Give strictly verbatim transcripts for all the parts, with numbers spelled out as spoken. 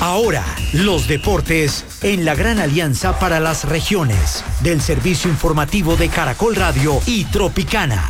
Ahora, los deportes en la gran alianza para las regiones del servicio informativo de Caracol Radio y Tropicana.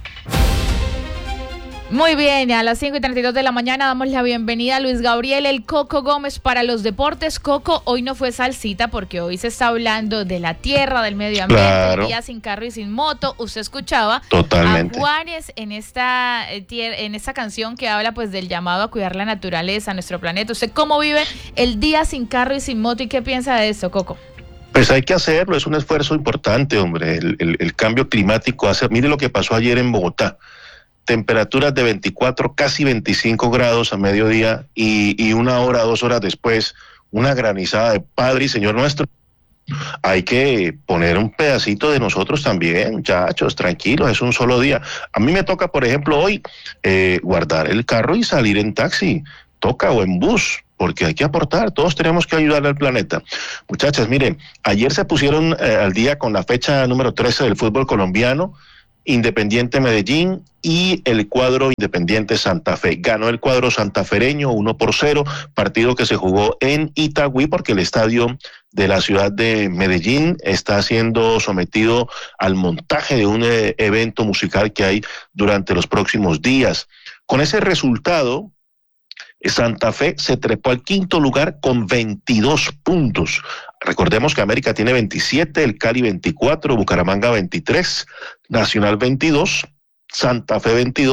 Muy bien, a las cinco y treinta y dos de la mañana damos la bienvenida a Luis Gabriel El Coco Gómez para los deportes. Coco, hoy no fue salsita porque hoy se está hablando de la tierra, del medio ambiente, Claro. el día sin carro y sin moto. Usted escuchaba Totalmente. a Juárez en esta eh, tier- en esta canción que habla pues del llamado a cuidar la naturaleza, nuestro planeta. ¿Usted cómo vive el día sin carro y sin moto y qué piensa de esto, Coco? Pues hay que hacerlo, es un esfuerzo importante, hombre. El, el, el cambio climático hace. Mire lo que pasó ayer en Bogotá. Temperaturas de veinticuatro, casi veinticinco grados a mediodía y, y una hora, dos horas después, una granizada de Padre y Señor nuestro. Hay que poner un pedacito de nosotros también, muchachos, tranquilos, es un solo día. A mí me toca, por ejemplo, hoy eh, guardar el carro y salir en taxi, toca o en bus, porque hay que aportar, todos tenemos que ayudar al planeta. Muchachas, miren, ayer se pusieron eh, al día con la fecha número trece del fútbol colombiano, Independiente Medellín y el cuadro Independiente Santa Fe. Ganó el cuadro santafereño uno por cero, partido que se jugó en Itagüí porque el estadio de la ciudad de Medellín está siendo sometido al montaje de un eh, evento musical que hay durante los próximos días. Con ese resultado, Santa Fe se trepó al quinto lugar con veintidós puntos. Recordemos que América tiene veintisiete, el Cali veinticuatro, Bucaramanga veintitrés, Nacional veintidós, Santa Fe veintidós.